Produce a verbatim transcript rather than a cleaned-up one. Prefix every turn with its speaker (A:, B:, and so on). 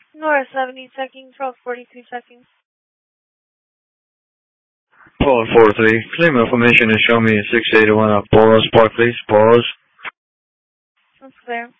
A: North seventy, checking twelve forty-two, checking.
B: twelve forty-three, claim information is show me six eighty-one at Boros Park, please. Boros.
A: That's clear.